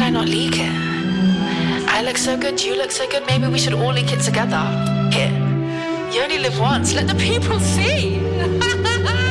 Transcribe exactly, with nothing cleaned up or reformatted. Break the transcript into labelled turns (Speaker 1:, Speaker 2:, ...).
Speaker 1: I not leak it? I look so good, you look so good, maybe we should all leak it together. Here, you only live once, let the people see.